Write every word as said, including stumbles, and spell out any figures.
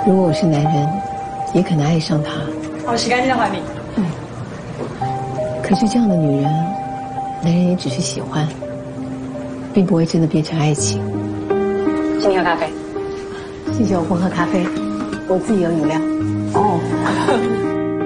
如果我是男人，也可能爱上她。 好，洗干净的还你。 嗯。可是这样的女人，男人也只是喜欢，并不会真的变成爱情。 请你喝咖啡。 谢谢，我不喝咖啡，我自己有饮料。 哦。